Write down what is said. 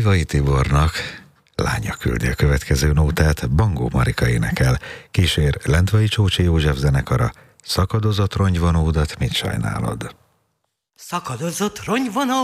Révai Tibornak lánya küldi a következő nótát, Bangó Marika énekel, kísér Lendvai Csócsi József zenekara, Szakadozott rongyvonódat mit sajnálod? Szakadozott rongyvonódat